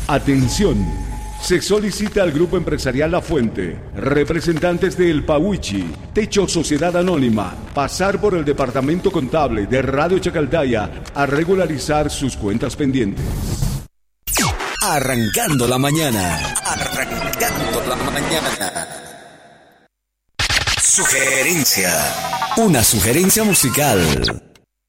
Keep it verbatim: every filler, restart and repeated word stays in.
Atención. Se solicita al Grupo Empresarial La Fuente, representantes de El Pawichi, Techo Sociedad Anónima, pasar por el Departamento Contable de Radio Chacaltaya a regularizar sus cuentas pendientes. Arrancando la mañana. Arrancando la mañana. Sugerencia. Una sugerencia musical.